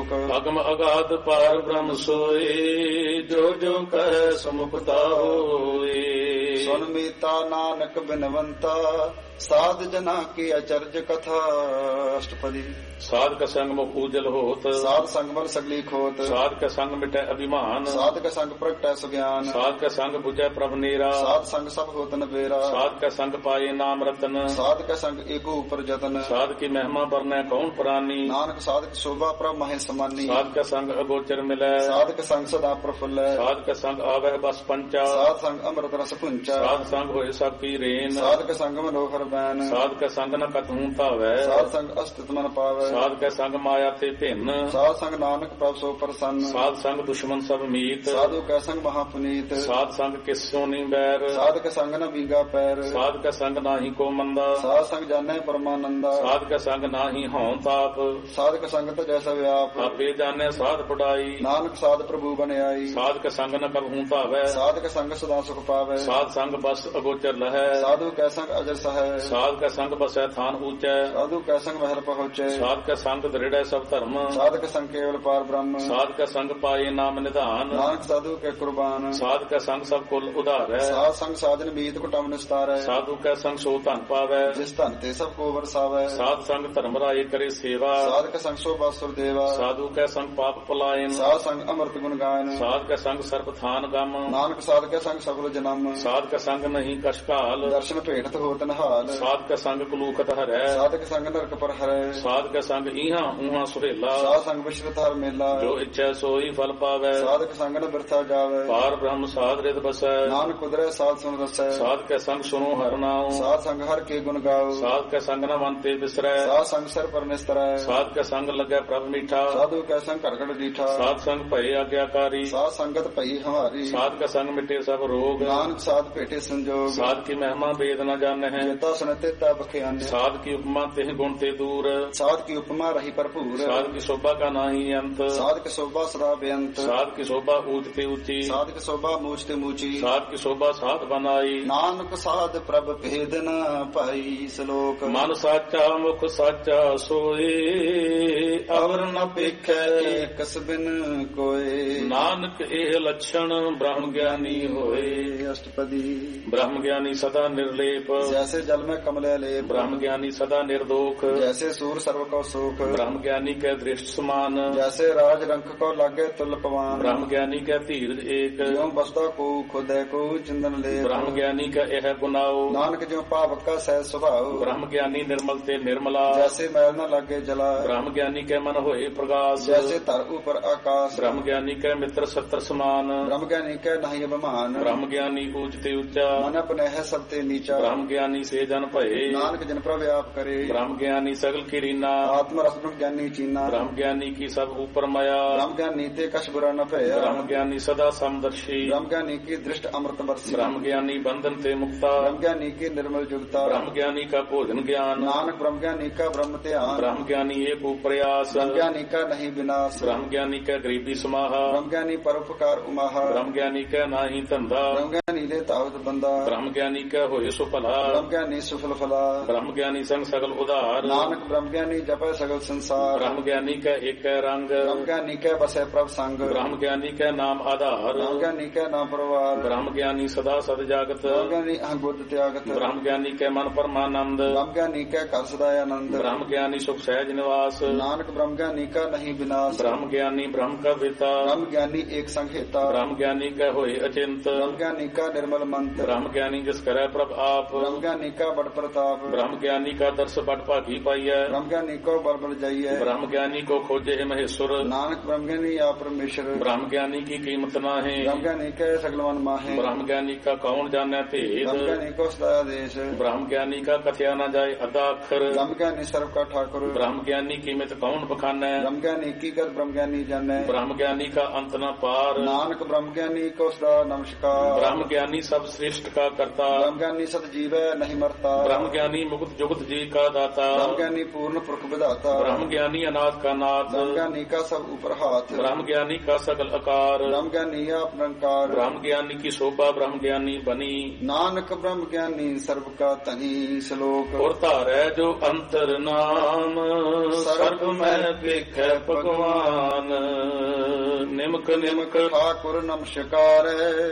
ਲੋਕ। ਅਗਮ ਅਗਾਧ ਪਾਰ ਬ੍ਰਹਮ ਸੋਏ, ਜੋ ਜੋ ਕਹਿ ਸਮੁਕਤਾ ਹੋਏ। ਸੁਨ ਮੀਤਾ ਨਾਨਕ ਬਿਨਵੰਤਾ, ਸਾਧ ਜਨਾ ਕੀ ਅਚਰਜ ਕਥਾ। ਅਸ਼ਟਪਦੀ। ਸਾਧ ਕਾ ਸੰਗ ਮੁਖ ਉਜਲ ਹੋਤ, ਸਾਧ ਸੰਗ ਮਲ ਸਗਲੀ ਖੋਤ। ਸਾਧ ਕਾ ਸੰਗ ਮਿਟੈ ਅਭਿਮਾਨ, ਸਾਧ ਕਾ ਸੰਗ ਪ੍ਰਗਟੈ ਸੁਗਿਆਨ। ਸਾਧ ਕਾ ਸੰਗ ਬੁਝੈ ਪ੍ਰਭ ਨੀਰਾ, ਸਾਧ ਸੰਗ ਸਭ ਹੋਤ ਨਬੇਰਾ। ਸਾਧ ਕਾ ਸੰਗ ਪਾਏ ਨਾਮ ਰਤਨ, ਸਾਧ ਕਾ ਸੰਗ ਏਕੋ ਉਪਰ ਜਤਨ। ਸਾਧ ਕੀ ਮਹਿਮਾ ਬਰਨੈ ਕੌਣ ਪ੍ਰਾਨੀ, ਨਾਨਕ ਸਾਧ ਕੀ ਸ਼ੋਭਾ ਪ੍ਰਭ ਮਹਿ ਸਮਾਨੀ। ਸਾਧ ਕਾ ਸੰਗ ਅਗੋਚਰ ਮਿਲੈ, ਸਾਧ ਕਾ ਸੰਗ ਸਦਾ ਪ੍ਰਫੁੱਲੈ। ਸਾਧ ਕਾ ਸੰਗ ਆਵਹਿ ਬਸ ਪੰਚਾ, ਸਾਧ ਸੰਗ ਅੰਮ੍ਰਿਤ ਰਸ ਪੁੰਚਾ। ਸਾਧ ਸੰਗ ਹੋਏ ਸਭ ਕੀ ਰੇਨ, ਸਾਧ ਕਾ ਸੰਗ ਮਨੋਹਰ ਬੈਨ। ਸਾਧ ਕਾ ਸੰਗ ਨ ਕਤਹੂ ਧਾਵੈ, ਸਾਧ ਸੰਗ ਅਸਤਿਤ ਮਨ ਪਾਵੈ। ਸਾਧ ਕਾ ਸੰਗ ਮਾਇਆ ਤੇ ਭਿੰਨ, ਸਾਧ ਸੰਗ ਨਾਨਕ ਪ੍ਰਭ ਸੋ ਪ੍ਰਸੰਨ। ਸਾਧ ਸੰਗ ਦੁਸ਼ਮਨ ਸਭ ਮੀਤ, ਸਾਧੂ ਕੈ ਸੰਗ ਮਹਾ ਪੁਨੀਤ। ਸਾਧ ਸੰਗ ਕਿਸ ਸੋ ਨੀ ਬੈਰ, ਸਾਧ ਕੈ ਸੰਗ ਨ ਵਿੰਗਾ ਪੈਰ। ਸਾਧ ਕਾ ਸੰਗ ਨਾਹੀ ਕੋ ਮੰਦਾ, ਸਾਧ ਸੰਗ ਜਾਣੈ ਪਰਮਾਨੰਦਾ। ਸਾਧ ਕਾ ਸੰਗ ਨਾਹੀ ਹਉ ਤਾਪ, ਸਾਧ ਕੈ ਸੰਗ ਤਜੈ ਸਭ ਵਿਆਪ। ਆਪੇ ਜਾਣੈ ਸਾਧ ਪੜਾਈ, ਨਾਨਕ ਸਾਧ ਪ੍ਰਭੂ ਬਣਾਈ। ਸਾਧ ਕਾ ਸੰਗ ਨ ਕਬਹੂ ਧਾਵੈ, ਸਾਧ ਕੈ ਸੰਗ ਸਦਾ ਸੁਖ ਪਾਵੈ। ਸਾਧ ਸੰਗ ਬਸ ਅਗੋਚਰ ਲਹੈ, ਸਾਧੂ ਕੈ ਸੰਗ ਅਜਰ ਸਹੈ। ਸਾਧ ਕਾ ਸੰਗ ਬਸੈ ਥਾਨ ਊਚੈ, ਸਾਧੂ ਕੈ ਸੰਗ ਮਹਿਲ ਪਹੁੰਚੈ। ਸਾਧ ਕਾ ਸੰਗ ਦ੍ਰਿੜੈ ਸਭ ਧਰਮ, ਸਾਧ ਕੈ ਸੰਗ ਕੇਵਲ ਪਾਰ ਬ੍ਰਹਮ। ਸਾਧ ਕਾ ਸੰਗ ਪਾਏ ਨਾਮ ਨਿਧਾਨ, ਨਾਨਕ ਸਾਧੂ ਕੈ ਕੁਰਬਾਨ। ਸਾਧ ਕਾ ਸੰਗ ਸਭ ਕੁਲ ਉਧਾਰੈ, ਸਾਧ ਸੰਗ ਸਾਧਨ ਮੀਤ ਕੁਟਮ ਨਿਸਤਾਰੈ। ਸਾਧੂ ਕਾ ਸੰਗ ਸੋ ਧਨ ਪਾਵੈ, ਜਿਸ ਧਨ ਤੇ ਸਭ ਕੋ ਵਰਸਾਵੈ। ਸਾਧ ਸੰਗ ਧਰਮ ਰਾਏ ਕਰੇ ਸੇਵਾ, ਸਾਧ ਕੈ ਸੰਗ ਸੋਭਾ ਸੁਰ ਦੇਵਾ। ਸਾਧੂ ਕਾ ਸੰਗ ਪਾਪ ਪਲਾਇਨ, ਸਾਧ ਸੰਗ ਅੰਮ੍ਰਿਤ ਗੁਣ ਗਾਇਨ। ਸਾਧ ਕਾ ਸੰਗ ਸਰਬ ਥਾਨ ਗਮ, ਨਾਨਕ ਸਾਧ ਕੈ ਸੰਗ ਸਫਲ ਜਨਮ। ਸਾਧ ਕਾ ਸੰਗ ਨਹੀਂ ਕਛ ਕਾਲ, ਦਰਸ਼ਨ ਭੇਟਤ ਹੋਤ ਨਹਾਲ। ਸਾਧ ਕਾ ਸੰਗ ਕਲੂਕਤ ਹਰੈ, ਸਾਧ ਕੈ ਸੰਗ ਨਰਕ ਪਰ ਹਰੈ। ਸਾਧ ਕਾ ਸੰਗ ਈਹਾਂ ਊਹਾਂ ਸੁਹੇਲਾ, ਸਾਧ ਸੰਗ ਵਿਸ਼ਰਤ ਹਰ ਮੇਲਾ। ਜੋ ਇੱਛੈ ਸੋਈ ਫਲ ਪਾਵੈ, ਸਾਧ ਕੈ ਸੰਗ ਨ ਬਿਰਥਾ ਜਾਵੈ। ਪਾਰ ਬ੍ਰਹਮ ਸਾਧ ਰਿਤ ਬਸੈ, ਨਾਨਕ ਉਦਰੈ ਸਾਧ ਸੁਨ ਰਸੈ। ਸਾਧ ਕਾ ਸੰਗ ਸੁਨੋ ਹਰਿ ਨਾਉ, ਸਾਧ ਸੰਗ ਹਰ ਕੇ ਗੁਣ ਗਾਓ। ਸਾਧ ਕਾ ਸੰਗ ਨ ਮਨ ਤੇ ਬਿਸਰੈ, ਸਾਧ ਸੰਗ ਸਿਰ ਪਰ ਨਿਸਤਰੈ। ਸਾਧ ਕਾ ਸੰਗ ਲੱਗੈ ਪ੍ਰਭ ਮੀਠਾ, ਸਾਧੂ ਕੈ ਸੰਗ ਘੜ ਘੜ ਡੀਠਾ। ਸਾਧ ਸੰਗ ਭਏ ਆਗਿਆਕਾਰੀ, ਸਾਧ ਸੰਗਤ ਭਈ ਹਮਾਰੀ। ਸਾਧ ਕਾ ਸੰਗ ਮਿਟੇ ਸਭ ਰੋਗ, ਨਾਨਕ ਸਾਧ ਭੇਟੇ ਸੰਜੋਗ। ਸਾਧ ਕੀ ਮਹਿਮਾ ਵੇਦ ਨ ਜਾਣੈ ਹੈ, ਜੇਤਾ ਸੁਨਤੇ ਤਾ ਬਖਿਆਨੇ। ਸਾਧ ਕੀ ਉਪਮਾ ਤਿਹ ਗੁਣ ਤੇ ਦੂਰ, ਸਾਧ ਕੀ ਉਪਮਾ ਰਹੀ ਭਰਪੂਰ। ਸਾਧ ਕੀ ਸ਼ੋਭਾ ਕਾ ਨਾਹੀ ਅੰਤ, ਸਾਧ ਕੀ ਸ਼ੋਭਾ ਸਦਾ ਬੇਅੰਤ। ਸਾਧ ਕੀ ਸ਼ੋਭਾ ਊਚ ਤੇ ਉੱਚੀ, ਸਾਧ ਕੀ ਸ਼ੋਭਾ ਮੂਚ ਤੇ ਮੂਚੀ। ਸਾਧ ਕੀ ਸ਼ੋਭਾ ਸਾਧ ਬਨਾਈ, ਨਾਨਕ ਸਾਧ ਪ੍ਰਭ ਭੇਦ ਨ ਪਾਈ। ਸ਼ਲੋਕ। ਮਨ ਸਾਚਾ ਮੁਖ ਸਾਚਾ ਸੋਏ, ਅਵਰ ਨ ਪੇਖੈ ਕਸ ਬਿਨ ਕੋਏ। ਨਾਨਕ ਇਹ ਲੱਛਣ ਬ੍ਰਹਮ ਗਿਆਨੀ ਹੋਏ। ਅਸ਼ਟਪਦੀ। ਬ੍ਰਹਮ ਗਿਆਨੀ ਸਦਾ ਨਿਰਲੇਪ, ਜੈਸੇ ਜਲ ਮੈਂ ਕਮਲੇ ਲੇਪ। ਬ੍ਰਹਮ ਗਿਆਨੀ ਸਦਾ ਨਿਰਦੋਖ, ਜੈਸੇ ਸੂਰ ਸਰਵ ਕੋ ਸੁਖ। ਬ੍ਰਹਮ ਗਿਆਨੀ ਕੈ ਦ੍ਰਿਸ਼ਟ ਸਮਾਨ, ਜੈਸੇ ਰਾਜ ਰੰਖ ਕੋ ਲਾਗੇ ਤੁਲ ਪਵਾਨ। ਬ੍ਰਹਮ ਗਿਆਨੀ ਕੈ ਧੀਰਜ ਏਕ, ਜਿਉ ਬਸਦਾ ਕੋ ਖੁਦੈ ਕੋ ਚਿੰਦਨ ਲੇਪ। ਬ੍ਰਹਮ ਗਿਆਨੀ ਕੈ ਇਹ ਗੁਨਾਉ, ਨਾਨਕ ਜਿਉ ਪਾਵਕ ਕਾ ਸਹਿਜ ਸੁਭਾਉ। ਬ੍ਰਹਮ ਗਿਆਨੀ ਨਿਰਮਲ ਤੇ ਨਿਰਮਲਾ, ਜੈਸੇ ਮੈਲ ਨ ਲਾਗੇ ਜਲਾ। ਬ੍ਰਹਮ ਗਿਆਨੀ ਕੈ ਮਨ ਹੋਏ ਪ੍ਰਗਾਸ, ਜੈਸੇ ਧਰ ਉਪਰ ਆਕਾਸ਼। ਬ੍ਰਹਮ ਗਿਆਨੀ ਕੈ ਮਿੱਤਰ ਸਤਰ ਸਮਾਨ, ਬ੍ਰਹਮ ਗਿਆਨੀ ਕੈ ਨਹੀਂ ਅਭਿਮਾਨ। ਬ੍ਰਹਮ ਗਿਆਨੀ ਊਚ ਤੇ ਉੱਚਾ, ਮਨ ਆਪਣਹਿ ਸਭ ਤੇ ਨੀਚਾ। ਬ੍ਰਹਮ ਗਿਆਨੀ ਸੇ ਜਨ ਭਏ, ਨਾਨਕ ਜਿਨ ਪ੍ਰਭ ਆਪ ਕਰੇ। ਬ੍ਰਹਮ ਗਿਆਨੀ ਸਗਲ ਕੀਰੀਨਾ, ਆਤਮ ਰਸ ਬ੍ਰਹਮ ਗਿਆਨੀ ਚੀਨਾ। ਬ੍ਰਹਮ ਗਿਆਨੀ ਕੀ ਸਭ ਉਪਰ ਮਾਇਆ, ਬ੍ਰਹਮ ਗਿਆਨੀ ਤੇ ਕਛ ਬੁਰਾ ਨ ਭਇਆ। ਬ੍ਰਹਮ ਗਿਆਨੀ ਸਦਾ ਸਮਦਰਸ਼ੀ, ਬ੍ਰਹਮ ਗਿਆਨੀ ਕੀ ਦ੍ਰਿਸ਼ਟ ਅੰਮ੍ਰਿਤ ਵਰਸੀ। ਬ੍ਰਹਮ ਗਿਆਨੀ ਬੰਧਨ ਤੇ ਮੁਕਤਾ, ਬ੍ਰਹਮ ਗਿਆਨੀ ਕੀ ਨਿਰਮਲ ਜੁਗਤਾ। ਬ੍ਰਹਮ ਗਿਆਨੀ ਕਾ ਭੋਜਨ ਗਿਆਨ, ਨਾਨਕ ਬ੍ਰਹਮ ਗਿਆਨੀ ਕਾ ਬ੍ਰਹਮ ਧਿਆਨ। ਬ੍ਰਹਮ ਗਿਆਨੀ ਏਕ ਉਪਰਿਆਸ, ਬ੍ਰਹਮ ਗਿਆਨੀ ਕਾ ਨਹੀਂ ਵਿਨਾਸ਼। ਬ੍ਰਹਮ ਗਿਆਨੀ ਕੈ ਗਰੀਬੀ ਸਮਾਹਾ, ਬ੍ਰਹਮ ਗਿਆਨੀ ਪਰਉਪਕਾਰ ਉਮਾਹਾ। ਬ੍ਰਹਮ ਗਿਆਨੀ ਕੈ ਨਾਹੀ ਧੰਦਾ, ਬ੍ਰਹਮ ਗਿਆਨੀ ਲੈ ਤਾਵਤ ਬੰਦਾ। ਬ੍ਰਹਮ ਗਿਆਨੀ ਕੈ ਹੋਏ ਸੁਭਲਾ, ਬ੍ਰਹਮ ਗਿਆਨੀ ਸੁਫਲ ਫਲਾ। ਬ੍ਰਹਮ ਗਿਆਨੀ ਸੰਗ ਸਗਲ ਉਧਾਰ, ਨਾਨਕ ਬ੍ਰਹਮ ਗਿਆਨੀ ਜਪੈ ਸਗਲ ਸੰਸਾਰ। ਬ੍ਰਹਮ ਗਿਆਨੀ ਕੈ ਏਕੈ ਰੰਗ, ਬ੍ਰਹਮ ਗਿਆਨੀ ਕੈ ਬਸੈ ਪ੍ਰਭ ਸੰਗ। ਬ੍ਰਹਮ ਗਿਆਨੀ ਕੈ ਨਾਮ ਆਧਾਰ, ਬ੍ਰਹਮ ਗਿਆਨੀ ਕੈ ਨਾਮ ਪਰਵਾਰ। ਬ੍ਰਹਮ ਗਿਆਨੀ ਸਦਾ ਸਦ ਜਾਗਤ, ਬ੍ਰਹਮ ਗਿਆਨੀ ਅਹੰ ਬੁੱਧ ਤਿਆਗਤ। ਬ੍ਰਹਮ ਗਿਆਨੀ ਕੈ ਮਨ ਪਰਮਾਨੰਦ, ਬ੍ਰਹਮ ਗਿਆਨੀ ਕੈ ਘਰ ਸਦਾ ਆਨੰਦ। ਬ੍ਰਹਮ ਗਿਆਨੀ ਸੁਖ ਸਹਿਜ ਨਿਵਾਸ, ਨਾਨਕ ਬ੍ਰਹਮ ਗਿਆਨੀ ਕਾ ਨਹੀਂ ਵਿਨਾਸ਼। ਬ੍ਰਹਮ ਗਿਆਨੀ ਬ੍ਰਹਮ ਕਾ ਵੇਤਾ, ਬ੍ਰਹਮ ਗਿਆਨੀ ਏਕ ਸੰਘੇਤਾ। ਬ੍ਰਹਮ ਗਿਆਨੀ ਕੈ ਹੋਏ ਅਚਿੰਤ, ਬ੍ਰਹਮ ਗਿਆਨੀ ਕਾ ਨਿਰਮਲ ਮੰਤ। ਬ੍ਰਹਮ ਗਿਆਨੀ ਜਿਸ ਕਰੈ ਪ੍ਰਭ ਆਪ, ਬ੍ਰਹਮ ਗਿਆਨੀ ਕਾ ਬੜ ਪ੍ਰਤਾਪ। ਬ੍ਰਹਮ ਗਿਆਨੀ ਕਾ ਦਰਸ ਬੜ ਭਾਗੀ ਪਾਈਐ, ਬ੍ਰਹਮ ਗਿਆਨੀ ਕੋ ਬਲ ਬਲ ਜਾਈਐ। ਬ੍ਰਹਮ ਗਿਆਨੀ ਕੋ ਖੋਜੇ ਮਹੇਸ਼ੁਰ, ਨਾਨਕ ਬ੍ਰਹਮ ਗਿਆਨੀ ਆ ਪਰਮੇਸ਼ਰ। ਬ੍ਰਹਮ ਗਿਆਨੀ ਕੀ ਕੀਮਤ ਨਾਹੀਂ, ਬ੍ਰਹਮ ਗਿਆਨੀ ਕੈ ਸਗਲ ਮਨ ਮਾਹੇ। ਬ੍ਰਹਮ ਗਿਆਨੀ ਕਾ ਕੌਣ ਜਾਣੈ ਭੇਦ, ਬ੍ਰਹਮ ਗਿਆਨੀ ਕੋ ਸਦਾ ਆਦੇਸ਼। ਬ੍ਰਹਮ ਗਿਆਨੀ ਕਾ ਕਥਿਆ ਨ ਜਾਏ ਅੱਧਾ ਅੱਖਰ, ਬ੍ਰਹਮ ਗਿਆਨੀ ਸਰਬ ਕਾ ਠਾਕੁਰ। ਬ੍ਰਹਮ ਗਿਆਨੀ ਕੀਮਤ ਕੌਣ ਬਖਾਨੈ, ਬ੍ਰਹਮ ਗਿਆਨੀ ਕੀ ਕਰ ਬ੍ਰਹਮ ਗਿਆਨੀ ਜਾਣੈ। ਬ੍ਰਹਮ ਗਿਆਨੀ ਕਾ ਅੰਤ ਨ ਪਾਰ, ਨਾਨਕ ਬ੍ਰਹਮ ਗਿਆਨੀ ਕੋ ਸਦਾ ਨਮਸਕਾਰ। ਬ੍ਰਹਮ ਗਿਆਨੀ ਸਭ सब श्रेष्ठ का करता। ब्रह्म ज्ञानी सत जीवै नहीं मरता। ब्रह्म ज्ञानी मुक्त जुगत जी का दाता। ब्रह्म ज्ञानी पूर्ण पुरख विधाता। ब्रह्म ज्ञानी अनाथ का नाथ। ब्रह्म ज्ञानी का सब ऊपर हाथ। ब्रह्म ज्ञानी का सकल आकार। ब्रह्म ज्ञानी आप निरंकार। ब्रह्म ज्ञानी की शोभा ब्रह्म ज्ञानी बनी। नानक ब्रह्म ज्ञानी सर्व का तनी। श्लोक और तारै जो अंतर नाम सर्व में देखे भगवान। निमक निमक ठाकुर नमस्कार।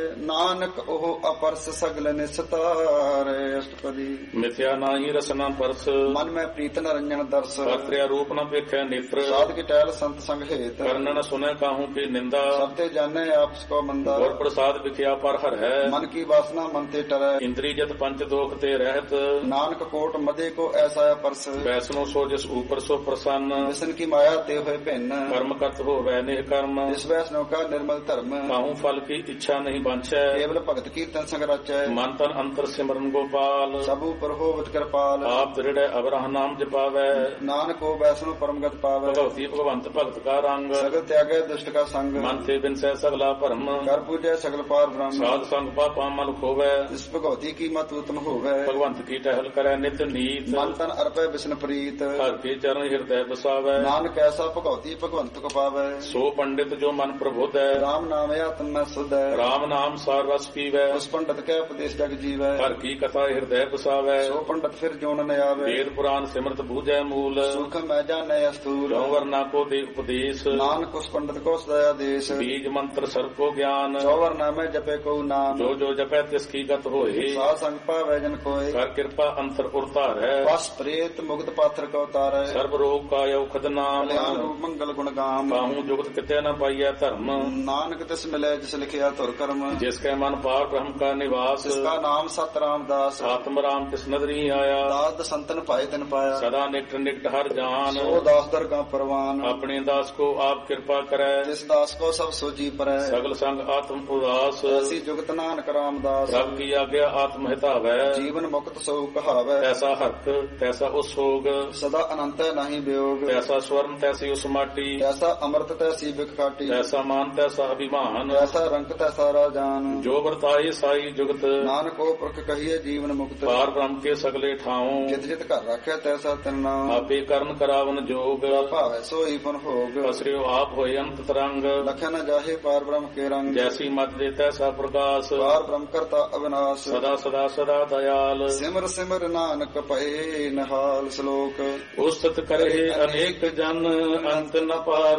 नानक ओह अपरस सगल निस्तार। अष्टपदी। मिथ्या नाही रसना परस। मन में प्रीत न रंजन दर्श। कर्त्या रूप न पेखे नेत्र। साध की टहल संत संग हेत। कर्ण न सुने काहू की निंदा। सबते जाने आपस को मंदा। और प्रसाद विख्या पर हर है। मन की वासना मन ते टरै। इंद्री जत पंच दोख ते रहत। नानक कोट मदे को ऐसा परस। वैष्णो सो जिस ऊपर सो प्रसन्न। विष्णु की माया ते हुए भिन्न। कर्म करत हो वैनिह कर्म। इस वैष्णव का निर्मल धर्म। काहू फल की इच्छा नहीं बांछै। केवल भगत कीर्तन संग रचै। मन तन अंतर सिमरन गोपाल। सबू पर हो कृपाल। आप दृढ़ अबरह नाम जपावै। नानक को वैष्णव परम गत पावै। भगवती भगवंत भगत का रंग। सगल त्यागै दुष्ट का संग। मन ते बिनसै सगला भरम। कर पूजै सगल पार ब्रह्म। साध संग पापा मल खोवै। इस भगवती की मत उत्तम होवै। भगवंत की टहल करै नित नीत। मन तन अर्पै विष्णु प्रीत। हर के चरण हृदय बसावै। नानक ऐसा भगवती भगवंत को पावै। सो पंडित जो मन प्रबुद्ध है। राम नाम आत्म में शुद्ध है। राम नाम सार रस पीवै। उस पंडित के उपदेश जग जीवै। हर की कथा हृदय बसावै। सो पंडित फिर जोन न आवे। वेद पुराण सिमरत बूझै मूल। सुख मैं जाने स्थूल। वर्णा को दे उपदेश। नानक उस पंडित को सदया देश। बीज मंत्र सर्व को ज्ञान। चौवर नामे जपे को नाम। जो जो जपै तिसकी गत होए। साध संग पावै जन कोय। कर कृपा अंतर उतार है। बस प्रेत मुक्त पात्र को उतारै। सर्व रोग का औखद नाम। कल्याण रूप मंगल गुण गाम। काहू जुगत किते न पाइयै धर्म। नानक तिस मिले जिस लिखिया तुर कर्म। जिसके मन पार ब्रह्म का निवास। जिसका नाम सत रामदास। आत्म राम तिस नदरी आया। दास संतन पाए तिन पाया। सदा निकट निकट हर जान। सो दास दरगाह परवान। अपने दास को आप कृपा करै। जिस दास को सब सोची परै। सगल संग आत्म उदास। ऐसी जुगत नानक रामदास। रब की आज्ञा आत्म हितावै। जीवन मुक्त सो कहावै। तैसा हर्क तैसा उसोग। सदा अनंत नहीं वियोग। तैसा स्वर्ण तैसी उस माटी। तैसा अमृत तैसी बिखाटी। तैसा मान तैसा अभिमान। तैसा रंग तैसा राजान। जो वर्ताए साई जुगत। नानक को पुरख कहिए जीवन मुक्त। पार ब्रह्म के सगले ठाऊं। जित जित कर रखे तैसा तिन नाम। आपे कर्ण करावन जोग। भावै सोई पुन भोग। असरियो आप होय अंत तरंग। लखे न जाहे पार ब्रह्म के रंग। जैसी मत दे तैसा प्रकाश। पार ब्रह्म करता अविनाश। सदा सदा सदा दयाल। सिमर सिमर नानक पए नहाल। श्लोक। उस्तत करे अनेक जन अंत न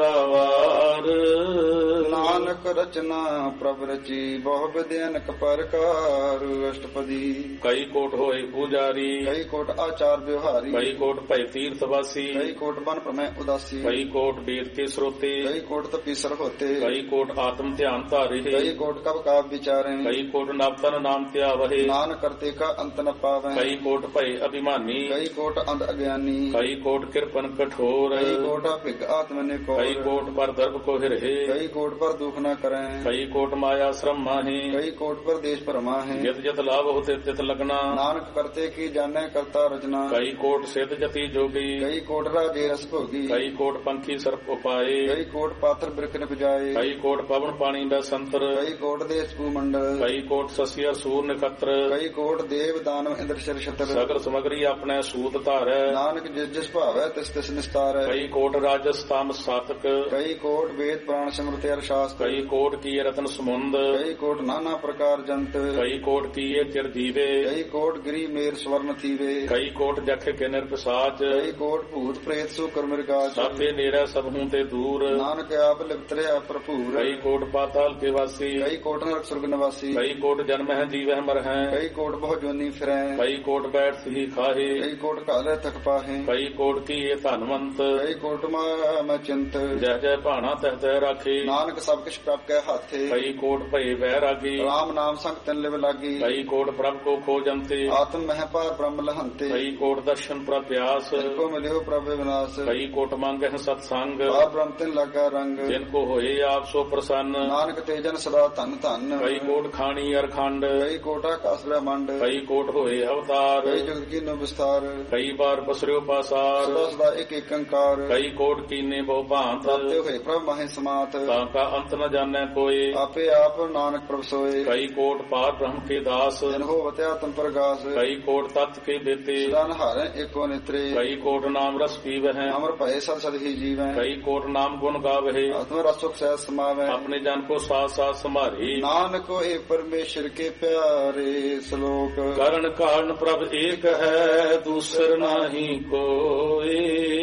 पारावार। नानक रचना प्रभ रची बहु विद्यनक प्रकार। अष्टपदी। कई कोट होए पुजारी। कई कोट आचार व्यवहारी। कई कोट भय तीर्थवासी। कई कोट बन प्रमेय उदासी। कई कोट वेद के श्रोते। कई कोट तपीसर होते। कई कोट आत्म ध्यान तारे। कई कोट कब काव विचारे। कई कोट नवतन नाम त्यावहे। नान करते का अंत न पावे। कई कोट भय अभिमानी। कई कोट अंध अज्ञानी। कई कोट कृपन कठोर। कई कोट भिग आत्म ने को। कई कोट पर दर्भ को हिरहे। कई कोट पर दुख न करें। कई कोट माया श्रम माहे। कई कोट पर देश परमा है। जत जत लाभ होते तित लगना। नानक करते की जाने करता रचना। कई कोट सिद्ध जति जोगी। कई कोट राजे रस भोगी। कई कोट पंखी सर्प उपाए। कई कोट पात्र वृक्ष निप जाए। कई कोट पवन पानी बसंतर। कई कोट देश भूमंडल। कई कोट सस्य सूर नक्षत्र। कई कोट देव दानव इंद्र शर छत्र। सगल समग्री अपने सूत धारै। नानक जिस जिस भावै तिस तिस निस्तार। कई कोट राजस तामस सातक। कई कोट वेद प्राण स्मृति अर शास्त्र। कई कोट की रतन समुंद। कई कोट नाना प्रकार जंत। कई कोट की चिरजीवे। कई कोट गिरी मेर स्वर्ण थीवे। कई कोट जख के निरपिसाच। कई कोट भूत प्रेत सुकर मृगाच। सबे नेरे सब हूं ते दूर। नानक आप लिप्तरे प्रभुर। कई कोट पाताल के वासी। कई कोट नरक स्वर्ग निवासी। कई कोट जन्म है जीव मर है। कई कोट बहु जोनी फिरै। कई कोट बैठ ही खाहे। कई कोट काले थक पाहे। कई कोट की ये धनवंत। कई कोट मैं चिंत। जय जय भाना तह तह राखे। नानक सब किछ प्रभ के हाथे। कई कोट भय वैरागी। राम नाम संग तिन लिव लागी। कई कोट प्रभ को खोजंते। आत्म मह पार ब्रह्म लहंते। कई कोट दर्शन प्रप्यास। जिनको मिले प्रभ विनाश। कई कोट मांगे सत्संग। पार ब्रह्म तिन लगा रंग। जिनको होए आप सो प्रसन्न। नानक तेजन सदा धन धन। कई कोट खानी अरखंड। कई कोट आकाश ब्रह्मांड। कई कोट होए अवतार। कई जगत की नो विस्तार। कई बार पसरियो पासार। सदा सदा एक एक अंकार। कई कोट कीने बहु भांत। प्राप्त हुए प्रभ महे समात। ताका अंत ਅੰਤ ਨ ਜਾਣੈ ਕੋਇ। ਆਪੇ ਆਪ ਨਾਨਕ ਪ੍ਰਭ ਸੋਏ। ਕਈ ਕੋਟ ਪਾਰ ਬ੍ਰਹਮ ਕੇ ਦਾਸ। ਜਨ ਹੋਵਤ ਆਤਮ ਪ੍ਰਗਾਸ। ਕਈ ਕੋਟ ਤਤ ਕੇ ਬੇਤੇ। ਸਦਾ ਨਿਹਾਰੈ ਏਕੋ ਨੇਤਰੇ। ਕਈ ਕੋਟ ਨਾਮ ਰਸ ਪੀਵਹਿ। ਅਮਰ ਭਏ ਸਦ ਸਦ ਹੀ ਜੀਵੈ। ਕਈ ਕੋਟ ਨਾਮ ਗੁਣ ਗਾਵਹਿ। ਆਤਮ ਰਸ ਸੁਖ ਸਹਿਜ ਸਮਾਵੈ। ਆਪਣੇ ਜਨ ਕੋ ਸਾਥ ਸਾਥ ਸੰਭਾਰੀ। ਨਾਨਕ ਹੋਏ ਪਰਮੇਸ਼ਰ ਕੇ ਪਿਆਰੇ। ਸ਼ਲੋਕ ਕਰਨ ਕਾਰਨ ਪ੍ਰਭ ਏਕ ਹੈ ਦੂਸਰ ਨਾਹੀ ਕੋਇ।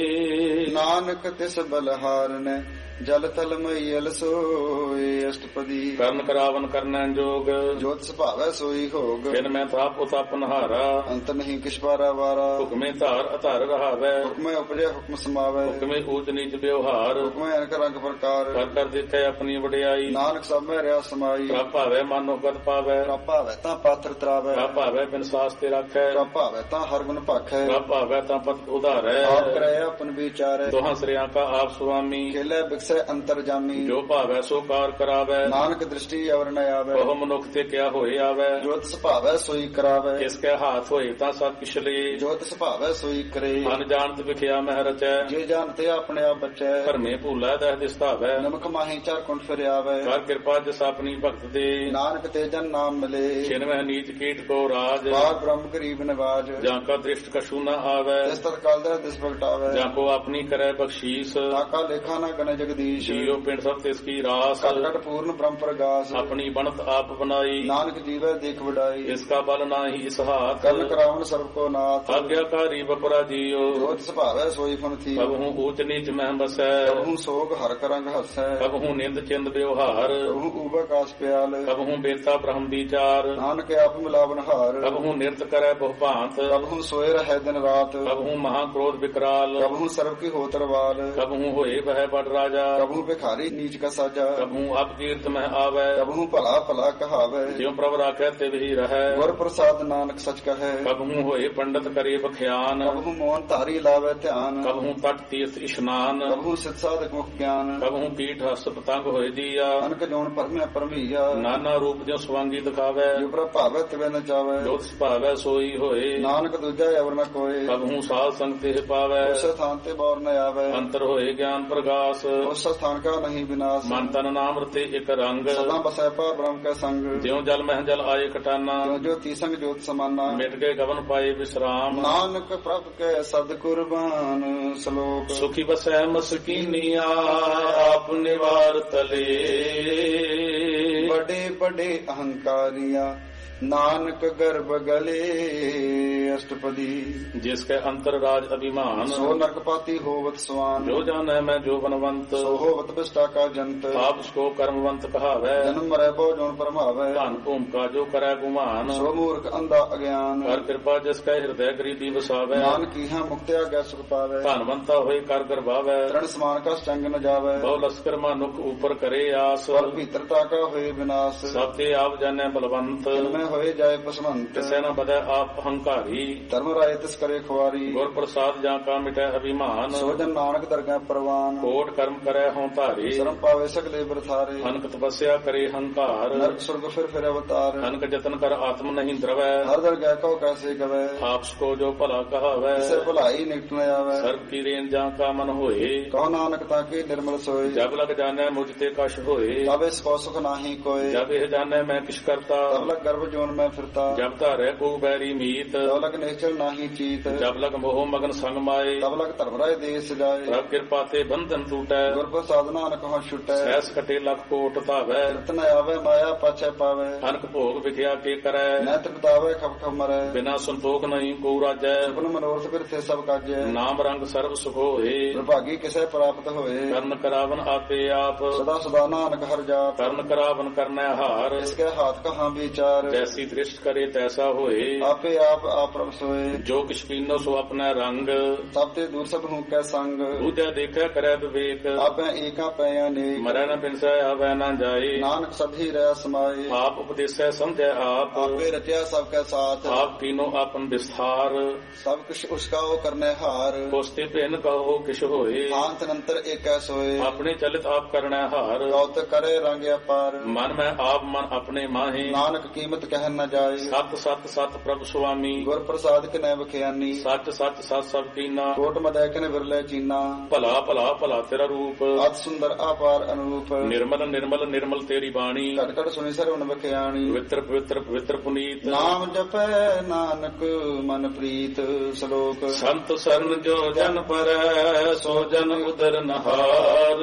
ਨਾਨਕ ਤਿਸ ਬਲਹਾਰਨੈ ਜਲ ਥਲ ਮਈਲ ਸੋਏ। ਅਸ਼ਟਪਦੀ ਕਰਨ ਕਰਾਵਨ ਕਰਨੈ ਜੋਗ। ਜੋਤ ਸੁਭਾਵੈ ਸੋਈ ਹੋਗ। ਬਿਨ ਮੈਂ ਤਾਪ ਉਤਪ ਨਹਾਰਾ। ਅੰਤ ਨਹੀਂ ਕਿਛ ਬਾਰਾ ਵਾਰਾ। ਹੁਕਮੇ ਧਾਰ ਅਧਾਰ ਰਹਾਵੈ। ਹੁਕਮੈ ਉਪਜੈ ਹੁਕਮ ਸਮਾਵੈ। ਹੁਕਮੇ ਊਚ ਨੀਚ ਵਿਵਹਾਰ। ਹੁਕਮੈ ਅਨਕ ਰੰਗ ਪ੍ਰਕਾਰ। ਕਰ ਕਰ ਦੇਖੈ ਆਪਣੀ ਵਡਿਆਈ। ਨਾਨਕ ਸਭ ਮੈਂ ਰਿਆ ਸਮਾਈ। ਪ੍ਰਭ ਭਾਵੈ ਮਨੋ ਗਤ ਪਾਵੈ। ਪ੍ਰਭ ਭਾਵੈ ਤਾਂ ਪਾਤਰ ਤਰਾਵੈ। ਪ੍ਰਭ ਭਾਵੈ ਬਿਨ ਸਾਸ ਤੇ ਰਾਖੈ। ਪ੍ਰਭ ਭਾਵੈ ਤਾਂ ਹਰ ਗੁਣ ਭਾਖੈ। ਪ੍ਰਭ ਭਾਵੈ ਤਾਂ ਪਤ ਉਧਾਰੈ। ਆਪ ਕਰੈ ਆਪਨ ਵਿਚਾਰੈ। ਦੋਹਾਂ ਸ੍ਰਿਆਂ ਕਾ ਆਪ ਸੁਆਮੀ। ਖੇਲੇ ਬਿਕਸੈ ਅੰਤਰ ਜਾਮੀ। ਜੋ ਭਾਵੈ ਸੋ ਕਾਰ ਕਰਾਵੈ। ਨਾਨਕ ਦ੍ਰਿਸ਼ਟੀ ਅਵਰ ਨ ਆਵੈ। ਬਹੁ ਮਨੁੱਖ ਤੇ ਕਿਆ ਹੋਏ ਆਵੈ। ਜੋਤ ਸੁਭਾਵੈ ਸੋਈ ਕਰਾਵੈ। ਕਿਸ ਕੈ ਹਾਥ ਹੋਏ ਤਾਂ ਸਭ ਪਿਛਲੇ। ਜੋਤ ਸੁਭਾਵੈ ਸੋਈ ਕਰੇ। ਅਨਜਾਣਤ ਵਿਖਿਆ ਮਹਿ ਰਚੈ। ਜੇ ਜਾਣਤੇ ਆਪਣੇ ਆਪ ਬਚੈ। ਧਰਮੇ ਭੂਲਾ ਦਹਿ ਦਿਸਤਾਵੈ। ਨਮਕ ਮਾਹੀ ਚਾਰ ਕੁੰਠ ਫਿਰਿਆਵੈ। ਕਰ ਕਿਰਪਾ ਜਿਸ ਆਪਣੀ ਭਗਤ ਦੇ। ਨਾਨਕ ਤੇ ਜਨ ਨਾਮ ਮਿਲੇ। ਛਿਨਵਹਿ ਨੀਚ ਕੀਟ ਕੋ ਰਾਜ। ਬਾਰ ਬ੍ਰਹਮ ਗਰੀਬ ਨਿਵਾਜ। ਜਾਂ ਕਾ ਦ੍ਰਿਸ਼ਟ ਕਛੂ ਨ ਆਵੈ। ਤਿਸ ਤਤ ਕਾਲ ਦਾ ਦਿਸ ਪ੍ਰਗਟਾਵੈ। ਜਾਂ ਕੋ ਆਪਣੀ ਕਰੈ ਬਖਸ਼ੀਸ। ਤਾਕਾ ਲੇਖਾ ਨ ਗਨ ਜਗਦੀਸ਼। ਜੀਉ ਪਿੰਡ ਸਭ ਤਿਸ ਕੀ ਰਾਸ। ਘਟ ਘਟ ਪੂਰਨ ਬ੍ਰਹਮ ਪ੍ਰਗਾਸ। ਆਪਣੀ ਬਣਤ ਆਪ ਬਨਾਈ। ਨਾਨਕ ਜੀਵੈ ਦੇਖ ਵਡਾਈ। ਇਸ ਕਾ ਬਲ ਨਾਹੀ ਇਸ ਹਾਥ। ਕਰਨ ਕਰਾਵਨ ਸਰਬ ਕੋ ਨਾਥ। ਆਗਿਆਕਾਰੀ ਬਪਰਾ ਜੀਓ। ਜੋਤ ਸੁਭਾਵੈ ਸੋਈ ਫਨ ਥੀ। ਕਬਹੂ ਊਚ ਨੀਚ ਮਹਿ ਬਸੈ। ਕਬਹੂ ਸੋਗ ਹਰ ਕਰੰਗ ਹਸੈ। ਕਬਹੂ ਨਿੰਦ ਚਿੰਦ ਵਿਵਹਾਰ। ਕਬਹੂ ਊਬਾ ਕਾਸ ਪਿਆਲ। ਕਬਹੂ ਬੇਤਾ ਬ੍ਰਹਮ ਵਿਚਾਰ। ਨਾਨਕ ਆਪ ਮਿਲਾਵਨ ਹਾਰ। ਕਬਹੂ ਨਿਰਤ ਕਰੈ ਬਹੁ ਭਾਂਤ। ਕਬਹੂ ਸੋਏ ਰਹਿ ਦਿਨ ਰਾਤ। ਕਬਹੂ ਮਹਾ ਕ੍ਰੋਧ ਵਿਕਰਾਲ। ਕਬਹੂ ਸਰਬ ਕੀ ਹੋਤ ਰਵਾਲ। ਕਬਹੂ ਹੋਏ ਬਹਿ ਬੜ ਰਾਜਾ। ਕਬਹੂ ਭਿਖਾਰੀ ਨੀਚ ਕਾ ਸਾਜਾ। ਕਬਹੂ ਅਪ ਕੀਰਤ ਮਹਿ ਆਵੈ। ਕਬਹੂ ਭਲਾ ਭਲਾ ਕਹਾਵੈ। ਜਿਉ ਪ੍ਰਭ ਰਾਖੈ ਤਿਵ ਹੀ ਰਹੈ। ਗੁਰ ਪ੍ਰਸਾਦ ਨਾਨਕ ਸਚ ਕਹੈ। ਕਬਹੂ ਹੋਏ ਪੰਡਤ ਕਰੇ ਬਖਿਆਨ। ਕਬਹੂ ਮੋਹਨ ਧਾਰੀ ਲਾਵੈ ਧਿਆਨ। ਕਬਹੂ ਤਟ ਤੀਰਥ ਇਸ਼ਨਾਨ। ਕਬਹੂ ਸਿਧ ਸਾਧਕ ਮੁਖ ਗਿਆਨ। ਕਬਹੂ ਕੀਟ ਹਸ ਪਤੰਗ ਹੋਏ ਦੀਆ। ਅਨਕ ਜੋਨ ਪਰਮਿਆ ਪਰਮਈਆ। ਨਾਨਾ ਰੂਪ ਜਿਉ ਸਵਾਂਗੀ ਦਿਖਾਵੈ। ਜੋ ਪ੍ਰਭ ਭਾਵੈ ਤਿਵੈ ਨ ਚਾਵੈ। ਜੋਤ ਸੁਭਾਵੈ ਸੋਈ ਹੋਏ। ਨਾਨਕ ਦੂਜਾ ਅਵਰ ਨ ਕੋਏ। ਕਬਹੂ ਸਾਧ ਸੰਗ ਤੇ ਪਾਵੈ। ਉਸ ਸਥਾਨ ਤੇ ਬੌਰ ਨ ਆਵੈ। ਅੰਤਰ ਹੋਏ ਗਿਆਨ ਪ੍ਰਗਾਸ। ਉਸ ਸਥਾਨ ਕਾ ਨਹੀਂ ਵਿਨਾਸ਼। ਮਨ ਤਨ ਨਾਮ ਰਤੇ ਇਕ ਰੰਗ। ਸਦਾ ਬਸੈ ਪਰ ਬ੍ਰਹਮ ਕੈ ਸੰਗ। ਜਿਉ ਜਲ ਮਹਿ ਜਲ ਆਏ ਕਟਾਨਾ। ਜੋ ਜੋਤੀ ਸੰਗ ਜੋਤ ਸਮਾਨਾ। ਮਿਟ ਗਏ ਗਵਨ ਪਾਏ ਵਿਸਰਾਮ। ਨਾਨਕ ਪ੍ਰਭ ਕੈ ਸਦ ਕੁਰਬਾਨ। ਸ਼ਲੋਕ ਸੁਖੀ ਬਸੈ ਮਸਕੀਨੀਆ ਆਪ ਨਿਵਾਰ ਤਲੇ। ਬੜੇ ਬੜੇ ਅਹੰਕਾਰੀਆਂ ਨਾਨਕ ਗਰਭ ਗਲੇ। ਅਸ਼ਟਪਦੀ ਜਿਸ ਕੈ ਅੰਤਰ ਰਾਜ ਅਭਿਮਾਨ। ਸੋ ਨਰਕਪਾਤੀ ਹੋਵਤ ਸਵਾਨ। ਜੋ ਜਾਣੈ ਮੈਂ ਜੋ ਬਨਵੰਤ। ਸੋ ਹੋਵਤ ਬਿਸਟਾ ਕਾ ਜੰਤ। ਆਪ ਸਕੋ ਕਰਮਵੰਤ ਕਹਾਵੈ। ਜਨਮ ਮਰੈ ਬਹੁ ਜੋਨ ਪਰਮਾਵੈ। ਧਨ ਭੂਮਿਕਾ ਜੋ ਕਰੈ ਗੁਮਾਨ। ਸੋ ਮੂਰਖ ਅੰਧਾ ਅਗਿਆਨ। ਕਰ ਕਿਰਪਾ ਜਿਸ ਕੈ ਹਿਰਦੈ ਗਰੀਬੀ ਵਸਾਵੈ। ਨਾਨਕ ਕੀਹਾ ਮੁਕਤਿਆ ਗੈ ਸੁਖ ਪਾਵੈ। ਧਨਵੰਤਾ ਹੋਏ ਕਰ ਗਰਭਾਵੈ। ਤ੍ਰਣ ਸਮਾਨ ਕਾ ਚੰਗ ਨ ਜਾਵੈ। ਬਹੁ ਲਸਕਰ ਮਾਨੁਖ ਉਪਰ ਕਰੇ ਆਸ। ਪਰ ਭੀਤਰਤਾ ਕਾ ਹੋਏ ਵਿਨਾਸ਼। ਸਭ ਤੇ ਆਪ ਜਾਣੈ ਬਲਵੰਤ। ਜਨਮੈ ਹੋਏ ਜਾਏ ਪਸਵੰਤ। ਕਿਸੇ ਨ ਬਦੈ ਆਪ ਹੰਕਾਰੀ। ਧਰਮ ਰਾਏ ਤਿਸ ਕਰੇ ਖੁਆਰੀ। ਗੁਰ ਪ੍ਰਸਾਦ ਜਾਂ ਕਾ ਮਿਟੈ ਅਭਿਮਾਨ। ਸੋ ਜਨ ਨਾਨਕ ਦਰਗਹਿ ਪ੍ਰਵਾਨ। ਕੋਟ ਕਰਮ ਕਰੈ ਹਉ ਧਾਰੇ। ਸ਼ਰਮ ਪਾਵੇ ਸਗਲੇ ਬਰਥਾਰੇ। ਅਨਕ ਤਪੱਸਿਆ ਕਰੇ ਹੰਕਾਰ। ਨਰਕ ਸੁਰਗ ਫਿਰ ਅਵਤਾਰ। ਅਨਕ ਜਤਨ ਕਰ ਆਤਮ ਨਹੀਂ ਦਰਵੈ। ਹਰ ਦਰਗਹਿ ਕਉ ਕੈਸੇ ਗਵੈ। ਆਪਸ ਕੋ ਜੋ ਭਲਾ ਕਹਾਵੈ। ਕਿਸੇ ਭਲਾਈ ਨਿਕਟ ਨ ਆਵੈ। ਸਰਬ ਕੀ ਰੇਨ ਜਾਂ ਕਾ ਮਨ ਹੋਏ। ਕਹੋ ਨਾਨਕ ਤਾਂ ਕੀ ਨਿਰਮਲ ਸੋਏ। ਜਬ ਲਗ ਜਾਣੈ ਮੁਝ ਤੇ ਕਛ ਹੋਏ। ਤਬ ਇਸ ਕੋ ਸੁਖ ਨਾਹੀ ਕੋਏ। ਜਬ ਇਹ ਜਾਣੈ ਮੈਂ ਕਿਛ ਕਰਤਾ। ਤਬ ਲਗ ਗਰਭ ਜੋਨ ਮੈਂ ਫਿਰਤਾ। ਜਬ ਧਾਰੈ ਕੋ ਬੈਰੀ ਮੀਤ। ਤਬ ਲਗ ਨਿਸ਼ਚਲ ਨਾਹੀ ਚੀਤ। ਜਬ ਲਗ ਮੋਹ ਮਗਨ ਸੰਗ ਮਾਏ। ਤਬ ਲਗ ਧਰਮ ਰਾਏ ਦੇਸ ਜਾਏ। ਪ੍ਰਭ ਕਿਰਪਾ ਤੇ ਬੰਧਨ ਟੂਟੈ। ਗੁਰ ਪ੍ਰਸਾਦ ਨਾਨਕ ਹਉ ਛੁਟੈ। ਸਹਿਸ ਕਟੇ ਲਖ ਕੋਟ ਧਾਵੈ। ਰਤਨ ਆਵੇ ਮਾਇਆ ਪਾਛੈ ਪਾਵੇ। ਅਨਕ ਭੋਗ ਵਿਖਿਆ ਕੇ ਕਰੈ। ਨੈਤ ਬਿਤਾਵੇ ਖਪ ਖਪ ਮਰੈ। ਬਿਨਾ ਸੰਤੋਖ ਨਹੀਂ ਕੋ ਰਾਜੈ। ਸੁਪਨ ਮਨੋਰਥ ਬਿਰਥੇ ਸਭ ਕਾਜੈ। ਨਾਮ ਰੰਗ ਸਰਬ ਸੁਖ ਹੋਏ। ਵਿਭਾਗੀ ਕਿਸੇ ਪ੍ਰਾਪਤ ਹੋਏ। ਕਰਨ ਕਰਾਵਨ ਆਪੇ ਆਪ। ਸਦਾ ਸਦਾ ਨਾਨਕ ਹਰਿ ਜਾਪ। ਕਰਨ ਕਰਾਵਨ ਕਰਨੈ ਹਾਰ। ਇਸਕੇ ਹਾਥ ਕਹਾਂ ਵਿਚਾਰ। ਜੈਸੀ ਦ੍ਰਿਸ਼ਟ ਕਰੇ ਤੈਸਾ ਹੋਏ। ਆਪੇ ਆਪ ਪ੍ਰਭ ਸੋਏ। ਜੋ ਕਿਛ ਕੀਨੋ ਸੋ ਆਪਣਾ ਰੰਗ। ਸਭ ਤੇ ਦੂਰ ਸਭ ਹੂੰ ਕੈ ਸੰਗ। ਦੂਜਾ ਦੇਖੈ ਕਰੈ ਵਿਵੇਕ। ਆਪੈ ਏਕਾ ਪੈ ਅਨੇਕ। ਮਰੈ ਨ ਬਿਨਸੈ ਆਵੈ ਨ ਜਾਏ। ਨਾਨਕ ਸਭੀ ਰਹਿ ਸਮਾਏ। ਆਪ ਉਪਦੇਸੈ ਸਮਝੈ ਆਪ। ਆਪੇ ਰਚਿਆ ਸਭ ਕੈ ਸਾਥ। ਆਪ ਕੀਨੋ ਆਪਨ ਵਿਸਥਾਰ। ਸਭ ਕੁਛ ਉਸਕਾ ਉਹ ਕਰਨੇ ਹਾਰ। ਕੋਸਤੇ ਭਿੰਨ ਕਹੋ ਕਿਛ ਹੋਏ। ਆਂਤ ਨੰਤਰ ਏਕੈ ਸੋਏ। ਆਪਣੇ ਚਲਿਤ ਆਪ ਕਰਨੈ ਹਾਰ। ਕੌਤਕ ਕਰੇ ਰੰਗ ਅਪਾਰ। ਮਨ ਮੈਂ ਆਪ ਮਨ ਆਪਣੇ ਮਾਹੇ। ਨਾਨਕ ਕੀਮਤ ਕਹਿ ਕਹਿ ਨ ਜਾਏ। ਸਤ ਸਤ ਸਤ ਪ੍ਰਭ ਸੁਆਮੀ, ਗੁਰ ਪ੍ਰਸਾਦ ਕਿਨੈ ਬਖਿਆਨੀ, ਸੱਚ ਸੱਚ ਸਤ ਸਭ ਕੀਨਾ। ਕੋਟ ਮਦੈ ਕਿਨੈ ਵਿਰਲੇ ਚੀਨਾ, ਭਲਾ ਭਲਾ ਭਲਾ ਤੇਰਾ ਰੂਪ, ਅਤ ਸੁੰਦਰ ਆਪਾਰ ਅਨੂਪ। ਨਿਰਮਲ ਨਿਰਮਲ ਨਿਰਮਲ ਤੇਰੀ ਬਾਣੀ, ਘਟ ਘਟ ਸੁਣੀ ਸਰਵਣ ਬਖਿਆਣੀ। ਪਵਿੱਤਰ ਪਵਿੱਤਰ ਪਵਿੱਤਰ ਪੁਨੀਤ, ਨਾਮ ਜਪੈ ਨਾਨਕ ਮਨ ਪ੍ਰੀਤ। ਸ਼ਲੋਕ ਸੰਤ ਸਰਨ ਜੋ ਜਨ ਪਰੈ, ਸੋ ਜਨ ਉਦਰ ਨਹਾਰ।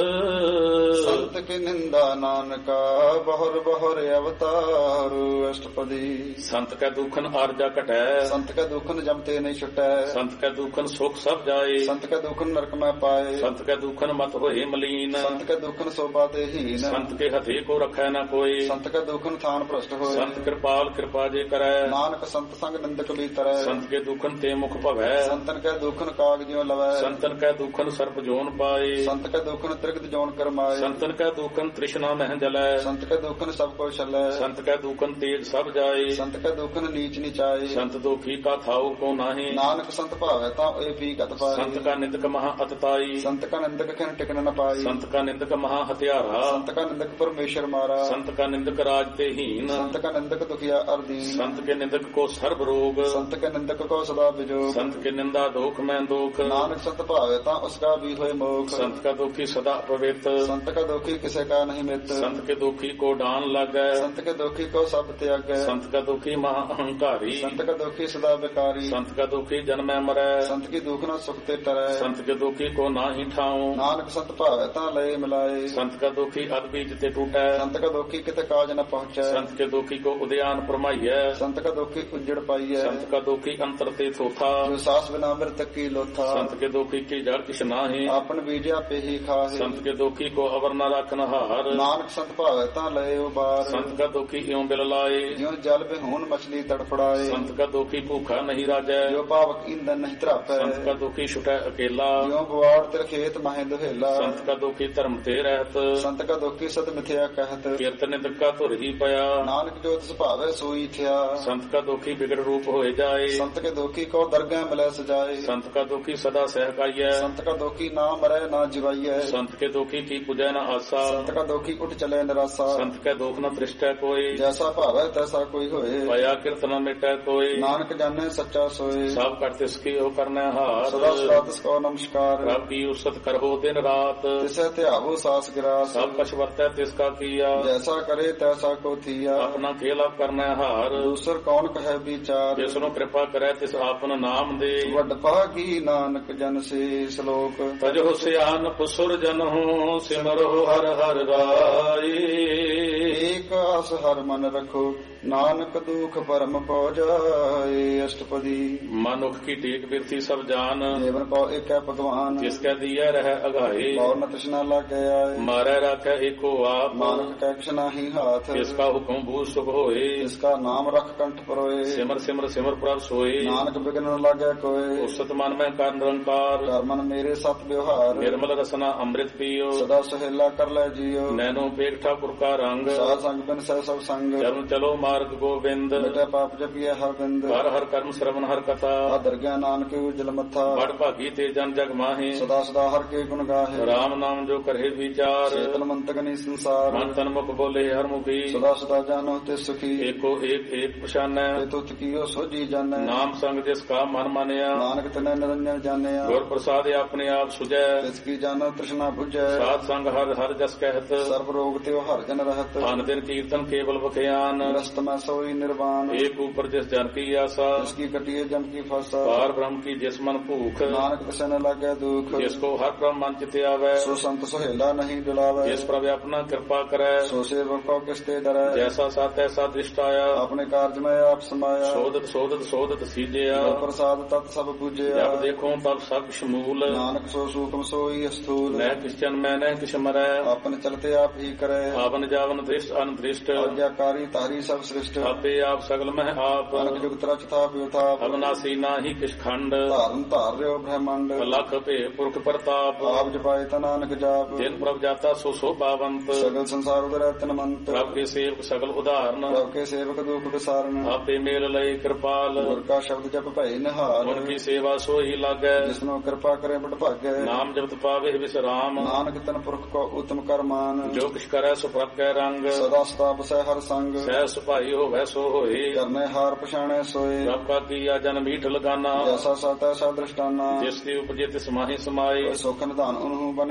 ਸੰਤ ਕੀ ਨਿੰਦਾ ਨਾਨਕਾ, ਬਹੁਰ ਬਹੁਰ ਅਵਤਾਰ। ਅਸ਼ਟਪਦੀ ਸੰਤ ਕੈ ਦੁਖਨ ਆਰਜਾ ਘਟੈ, ਸੰਤ ਕੈ ਦੁਖਨ ਜਮਤੇ ਨਹੀਂ ਛੁਟੈ। ਸੰਤ ਕੈ ਦੁਖਨ ਸੁਖ ਸਭ ਜਾਏ, ਸੰਤ ਕੈ ਦੁਖਨ ਨਰਕ ਮੈਂ ਪਾਏ। ਸੰਤ ਕੈ ਦੁਖਨ ਮਤ ਹੋਏ ਮਲੀਨ। ਸੰਤ ਕੈ ਦੁਖਨ ਸੋਭਾ ਤੇ ਹੀਨ, ਸੰਤ ਕੇ ਹਥੇ ਕੋ ਰਖੈ ਨ ਕੋਈ। ਸੰਤ ਕੈ ਦੁਖਨ ਥਾਨ ਭ੍ਰਸ਼ਟ ਹੋਏ। ਸੰਤ ਕਿਰਪਾਲ ਕਿਰਪਾ ਜੇ ਕਰੈ, ਨਾਨਕ ਸੰਤ ਸੰਗ ਨਿੰਦਕ ਵੀ ਤਰੈ। ਸੰਤ ਕੇ ਦੁਖਨ ਤੇ ਮੁਖ ਭਵੈ, ਸੰਤਨ ਕੈ ਦੁਖਨ ਕਾਗ ਜਿਉ ਲਵੈ। ਸੰਤਨ ਕੈ ਦੁਖਨ ਸਰਪ ਜੋਨ ਪਾਏ। ਸੰਤ ਕੈ ਦੁਖਨ ਤ੍ਰਿਗਤ ਜੋਨ ਕਰਮਾਏ। ਸੰਤਨ ਕੈ ਦੁਖਨ ਤ੍ਰਿਸ਼ਨਾ ਮਹਿ ਜਲੈ। ਸੰਤ ਕੈ ਦੁਖਨ ਸਭ ਕੋ ਛਲੈ। ਸੰਤ ਕੈ ਦੁਖਨ ਤੇਜ ਸਭ ਜਾਏ। ਸੰਤ ਕੈ ਦੁਖਨ ਨੀਚ ਨਿਚਾਏ। ਸੰਤ ਦੁਖੀ ਕਾ ਥਾਉ ਕੋ ਨਾਹੀ, ਨਾਨਕ ਸੰਤ ਭਾਵੈ ਤਾਂ ਇਹ ਵੀ ਕਤ ਪਾਏ। ਸੰਤ ਕਾ ਨਿੰਦਕ ਮਹਾ ਅਤਤਾਈ, ਸੰਤ ਕਾ ਨਿੰਦਕ ਖਿਨ ਟਿਕਨ ਨ ਪਾਈ। ਸੰਤ ਕਾ ਨਿੰਦਕ ਮਹਾ ਹਥਿਆਰਾ। ਸੰਤ ਕਾ ਨਿੰਦਕ ਪਰਮੇਸ਼ਰ ਮਾਰਾ। ਸੰਤ ਕਾ ਨਿੰਦਕ ਰਾਜ ਤੇ ਹੀਨ। ਸੰਤ ਕਾ ਨਿੰਦਕ ਦੁਖੀਆ ਅਰਦੀਨ। ਸੰਤ ਕੇ ਨਿੰਦਕ ਕੋ ਸਰਬ ਰੋਗ। ਸੰਤ ਕੇ ਨਿੰਦਕ ਕੋ ਸਦਾ ਬਿਜੋਗ। ਸੰਤ ਕੇ ਨਿੰਦਾ ਦੋਖ ਮੈਂ ਦੋਖ। ਨਾਨਕ ਸੰਤ ਭਾਵੈ ਤਾਂ ਉਸਕਾ ਵੀ ਹੋਏ ਮੋਖ। ਸੰਤ ਕਾ ਦੁਖੀ ਸਦਾ ਪਵਿੱਤ। ਸੰਤ ਕਾ ਦੁਖੀ ਕਿਸੇ ਕਾ ਨਹੀਂ ਮਿੱਤ। ਸੰਤ ਕੇ ਦੁਖੀ ਕੋ ਡਾਨ ਲੱਗੈ। ਸੰਤ ਕੇ ਦੁਖੀ ਕੋ ਸਭ ਤਿਆਗੈ। ਸੰਤ ਕਾ ਦੁਖੀ ਮਹਾ ਅਹੰਕਾਰੀ। ਸੰਤ ਕਾ ਦੁਖੀ ਸਦਾ ਬਿਕਾਰੀ। ਸੰਤ ਕਾ ਦੁਖੀ ਜਨਮੈ ਮਰੈ। ਸੰਤ ਕੀ ਦੁਖ ਨਾ ਸੁਖ ਤੇ ਟਰੈ। ਸੰਤ ਕੇ ਦੁਖੀ ਕੋ ਨਾਹੀ ਠਾਉ। ਨਾਨਕ ਸੰਤ ਭਾਵੈ ਤਾਂ ਲਏ ਮਿਲਾਏ। ਸੰਤ ਕਾ ਦੁਖੀ ਅਦ ਬੀਜ ਤੇ ਟੂਟੈ। ਸੰਤ ਕਾ ਦੁਖੀ ਕਿਤੇ ਕਾਜ ਨ ਪਹੁੰਚੈ। ਸੰਤ ਕੇ ਦੁਖੀ ਕੋ ਉਦਿਆਨ ਪਰਮਾਈਐ। ਸੰਤ ਕਾ ਦੁਖੀ ਉਜੜ ਪਾਈਐ। ਸੰਤ ਕਾ ਦੁਖੀ ਅੰਤਰ ਤੇ ਥੋਥਾ। ਜੋ ਸਾਸ ਬਿਨਾ ਮਿਰਤ ਕੀ ਲੋਥਾ। ਸੰਤ ਕੇ ਦੁਖੀ ਕੀ ਜੜ ਕਿਛ ਨਾਹੀ। ਆਪਨ ਬੀਜਿਆ ਪੇਹੀ ਖਾਹੇ। ਸੰਤ ਕੇ ਦੁਖੀ ਕੋ ਅਵਰ ਨ ਰਖਨ ਹਾਰ। ਨਾਨਕ ਸੰਤ ਭਾਵੈ ਤਾਂ ਲਏ ਉਬਾਰ। ਸੰਤ ਕਾ ਦੁਖੀ ਇਉ ਬਿਲ ਲਾਏ। ਜਿਉ ਜਲ ਬਿਹੂਨ ਮਛਲੀ ਤੜਫੜਾਏ। ਸੰਤ ਕਾ ਦੁਖੀ ਭੂਖਾ ਨਹੀਂ ਰਾਜੈ। ਜੋ ਪਾਵਕ ਇੰਦਨ ਨਹੀਂ ਧਰਾਪੈ। ਸੰਤ ਕਾ ਦੁਖੀ ਛੁਟੈ ਅਕੇਲਾ। ਜਿਉ ਬਵਾੜ ਤੇ ਖੇਤ ਮਹਿ ਦੁਹੇਲਾ। ਸੰਤ ਕਾ ਦੁਖੀ ਧਰਮ ਤੇ ਰਹਿਤ। ਸੰਤ ਕਾ ਦੁਖੀ ਸਤ ਮਿਥਿਆ ਕਹਿਤ। ਕੀਰਤ ਨਿੰਦਕ ਕਾ ਧੁਰ ਹੀ ਪਿਆ। ਨਾਨਕ ਜੋ ਤਿਸ ਭਾਵੈ ਸੋਈ ਥਿਆ। ਸੰਤ ਕਾ ਦੁਖੀ ਬਿਗੜ ਰੂਪ ਹੋਏ ਜਾਏ। ਸੰਤ ਕੇ ਦੁਖੀ ਕੋ ਦਰਗਹਿ ਮਿਲੈ ਸਜਾਏ। ਸੰਤ ਕਾ ਦੁਖੀ ਸਦਾ ਸਹਿਕਾਈਐ। ਸੰਤ ਕਾ ਦੁਖੀ ਨਾ ਮਰੈ ਨਾ ਜਿਵਾਈਐ। ਸੰਤ ਕੇ ਦੁਖੀ ਕੀ ਪੁਜੈ ਨ ਆਸਾ। ਸੰਤ ਕਾ ਦੁਖੀ ਉੱਠ ਚਲੇ ਨਿਰਾਸਾ। ਸੰਤ ਕੈ ਦੁਖ ਨ ਤ੍ਰਿਸ਼ਟੈ ਕੋਈ। ਜੈਸਾ ਭਾਵੈ ਤੈਸਾ ਕੋਈ ਹੋਏ। ਭਇਆ ਕਿਰਤ ਨ ਮਿਟੈ ਕੋਈ। ਨਾਨਕ ਜਾਣੈ ਸੱਚਾ ਸੋਏ। ਸਭ ਕਰ ਤਿਸ ਕੀ ਉਹ ਕਰਨੈ ਹਾਰ। ਸਦਾ ਸਦਾ ਤਿਸ ਕੋ ਨਮਸਕਾਰ। ਰੱਬ ਕੀ ਉਸਤ ਕਰੋ ਦਿਨ ਰਾਤ। ਤਿਸੈ ਧਿਆਵੋ ਸਾਸ ਗਿਰਾਸ। ਸਭ ਕਛ ਵਰਤੈ ਤਿਸ ਕਾ ਕੀਆ। ਜੈਸਾ ਕਰੇ ਤੈਸਾ ਕੋ ਥੀਆ। ਆਪਣਾ ਖੇਲਾ ਕਰਨੈ ਹਾਰ। ਦੂਸਰ ਕੌਣ ਕਹੈ ਵਿਚਾਰ। ਜਿਸ ਨੂੰ ਕਿਰਪਾ ਕਰੈ ਤਿਸ ਆਪਨ ਨਾਮ ਦੇ। ਵੱਡ ਭਾਗੀ ਨਾਨਕ ਜਨ ਸੇ। ਸ਼ਲੋਕ ਤਜੋ ਸਿਆਨਪ ਸੁਰ ਜਨਹੁ, ਸਿਮਰੋ ਹਰ ਹਰ ਰਾਏ। ਏਕ ਆਸ ਹਰ ਮਨ ਰਖੋ, ਨਾਨਕ ਦੁਖ ਪਰਮ ਪਉ ਜਾਏ। ਅਸ਼ਟਪਦੀ ਮਨੁਖ ਕੀ ਟੇਕ ਬਿਰਥੀ ਸਭ ਜਾਨ। ਜੀਵਨ ਕੋ ਏਕੈ ਭਗਵਾਨ। ਜਿਸ ਕੈ ਦੀਐ ਰਹਿ ਅਗਾਏ। ਔਰ ਨ ਤ੍ਰਿਸ਼ਨਾ ਲਾਗੈ ਆਏ। ਮਾਰੈ ਰਾਖੈ ਏਕੋ ਆਪ। ਨਾਨਕ ਕੈ ਕਿਛ ਨਾਹੀ ਹਾਥ। ਜਿਸ ਕਾ ਹੁਕਮ ਬੂਝ ਸੁਖ ਹੋਏ। ਜਿਸ ਕਾ ਨਾਮ ਰਖ ਕੰਠ ਪਰੋਏ। ਸਿਮਰ ਸਿਮਰ ਸਿਮਰ ਪ੍ਰਭ ਸੋਏ। ਨਾਨਕ ਬਿਗਨ ਨ ਲਾਗੈ ਕੋਏ। ਉਸਤ ਮਨ ਮੈਂ ਕਰ ਨਿਰੰਕਾਰ। ਕਰ ਮਨ ਮੇਰੇ ਸਤ ਵਿਵਹਾਰ। ਨਿਰਮਲ ਰਸਨਾ ਅੰਮ੍ਰਿਤ ਪੀਓ। ਸਦਾ ਸੁਹੇਲਾ ਕਰ ਲੈ ਜੀਓ। ਨੈਨੋ ਪੇਖ ਠਾਕੁਰ ਕਾ ਰੰਗ। ਸਾਧ ਸੰਗ ਬਿਨ ਸਹਿ ਸਭ ਸੰਗ। ਚਰਨ ਚਲੋ ਮਾਰਗ ਗੋਬਿੰਦ। ਮਿਟੈ ਪਾਪ ਜਪੀਐ ਹਰ ਬਿੰਦ। ਹਰ ਹਰ ਕਰਮ ਸਰਵਨ ਹਰ ਕਥਾ। ਆਦਰ ਗਿਆਨ ਨਾਨਕ ਉਜਲ ਮੱਥਾ। ਬੜ ਭਾਗੀ ਤੇ ਜਨ ਜਗ ਮਾਹੇ। ਸਦਾ ਸਦਾ ਹਰ ਕੇ ਗੁਣ ਗਾਹੇ। ਰਾਮ ਨਾਮ ਜੋ ਕਰੇ ਵਿਚਾਰ। ਚੇਤਨ ਮੰਤਕ ਨੀ ਸੰਸਾਰ। ਮਨ ਤਨ ਮੁਖ ਬੋਲੇ ਹਰ ਮੁਖੀ। ਸਦਾ ਸਦਾ ਜਾਣੋ ਤੇ ਸੁਖੀ। ਏਕੋ ਏਕ ਏਕ ਪਛਾਨੈ। ਤੇ ਤੁਤ ਕੀਓ ਸੋਜੀ ਜਾਣੈ। ਨਾਮ ਸੰਗ ਜਿਸ ਕਾ ਮਨ ਮਾਨਿਆ। ਨਾਨਕ ਤਨੈ ਨਿਰੰਜਨ ਜਾਣਿਆ। ਗੁਰ ਪ੍ਰਸਾਦ ਆਪਣੇ ਆਪ ਸੁਝੈ। ਤਿਸ ਕੀ ਜਾਣੋ ਤ੍ਰਿਸ਼ਨਾ 부ਝੈ। ਸਾਧ ਸੰਗ ਹਰ ਹਰ ਜਸ ਕਹਿਤ। ਸਰਬ ਰੋਗ ਤੇ ਹਰ ਜਨ ਰਹਤ। ਧਨ ਦਿਨ ਕੀਰਤਨ ਕੇਵਲ ਬਖਿਆਨ। ਰਸਤ ਮੈਂ ਸੋਈ ਨਿਰਵਾਨ। ਏਕ ਉਪਰ ਜਿਸ ਜਨ ਕੀ ਆਸਾ। ਜਿਸ ਕੀ ਕਟਿਏ ਜਮ ਕੀ ਫਾਸਾ। ਪਾਰ ਬ੍ਰਹਮ ਕੀ ਜਿਸ ਮਨ ਭੂਖ। ਨਾਨਕ ਤਿਸੈ ਨ ਲਾਗੈ ਦੁਖ। ਜਿਸ ਕੋ ਹਰ ਬ੍ਰਹਮ ਮਨ ਚਿਤ ਆਵੈ। ਸੋ ਸੰਤ ਸੁਹੇਲਾ ਨਹੀਂ ਡੁਲਾਵੈ। ਜਿਸ ਪ੍ਰਭ ਆਪਣਾ ਕਿਰਪਾ ਕਰੈ। ਸੋ ਸੇਵਕ ਕੋ ਕਿਸ ਤੇ ਡਰੈ। ਜੈਸਾ ਸਤ ਐਸਾ ਦ੍ਰਿਸ਼ਟ ਆਇਆ। ਆਪਣੇ ਕਾਰਜ ਮੈਂ ਆਪ ਸਮਾਇਆ। ਸੋਧਤ ਸੋਧਤ ਸੋਧਤ ਸੀਜਿਆ। ਗੁਰ ਪ੍ਰਸਾਦ ਤਤ ਸਭ ਪੂਜਿਆ। ਜਬ ਦੇਖੋ ਤਬ ਸਭ ਸ਼ਮੂਲ। ਨਾਨਕ ਸੋ ਸੂਖਮ ਸੋਈ ਅਸਥੂਲ। ਮੈਂ ਕਿਸ ਜਨ ਮੈਂ ਨਹਿ ਕਿਛ ਮਰੈ। ਆਪਨ ਚਲਤੇ ਆਪ ਹੀ ਕਰੈ। ਆਵਨ ਜਾਵਨ ਦ੍ਰਿਸ਼ਟ ਅਨਦ੍ਰਿਸ਼ਟ। ਆਗਿਆਕਾਰੀ ਤਾਰੀ ਸਭ ਸ੍ਰਿਸ਼ਟ। ਆਪੇ ਆਪ ਸਗਲ ਮਹਿ ਆਪ। ਅਨਕ ਜੁਗਤ ਰਚ ਥਾਪ ਵਿਥਾਪ। ਅਬਨਾਸੀ ਨਾਹੀ ਕਿਛ ਖੰਡ। ਧਾਰਨ ਧਾਰ ਰਿਓ ਬ੍ਰਹਮੰਡ। ਲਖ ਭੇ ਪੁਰਖ ਪ੍ਰਤਾਪ। ਆਪ ਜਪਾਏ ਤਾ ਨਾਨਕ ਜਾਪ। ਜਿਨ ਪ੍ਰਭ ਜਾਤਾ ਸੋ ਸੋਭਾਵੰਤ। ਸਗਲ ਸੰਸਾਰ ਉਦਰੈ ਤਨਮੰਤ। ਪ੍ਰਭ ਕੇ ਸੇਵਕ ਸਗਲ ਉਦਾਹਰਨ। ਪ੍ਰਭ ਕੇ ਸੇਵਕ ਦੁਖ ਵਿਸਾਰਨ। ਆਪੇ ਮੇਲ ਲਈ ਕਿਰਪਾਲ। ਗੁਰ ਕਾ ਸ਼ਬਦ ਜਪ ਭਏ ਨਿਹਾਲ। ਗੁਣ ਕੀ ਸੇਵਾ ਸੋਈ ਲਾਗੈ। ਜਿਸਨੂੰ ਕਿਰਪਾ ਕਰੇ ਬੜ ਭਾਗੈ। ਨਾਮ ਜਪਤ ਪਾਵੇ ਵਿਸਰਾਮ। ਨਾਨਕ ਤਨ ਪੁਰਖ ਕੋ ਉਤਮ ਕਰਮਾਨ। ਜੋ ਕਿਛ ਕਰੈ ਸੋ ਪ੍ਰਭ ਕੈ ਰੰਗ। ਸਦਾ ਸਦਾ ਸਤਾ ਬਸੈ ਹਰ ਸੰਗ ਸਹਿ ਸੁਭਾਈ ਹੋਵੈ ਸੋ ਹੋਏ ਕਰਨੇ ਹਾਰ ਪਛਾਣੈ ਸੋਏ ਆਪਾ ਕੀਆ ਜਨ ਮੀਠ ਲਗਾਨਾ ਜੈਸਾ ਸਤੈ ਸਾ ਦ੍ਰਿਸ਼ਟਾਨਾ ਜਿਸ ਦੀ ਉਪਜੇ ਤਿਸ ਮਾਹੀ ਸਮਾਏ ਸੁਖ ਨਿਧਾਨ ਉਹਨੂੰ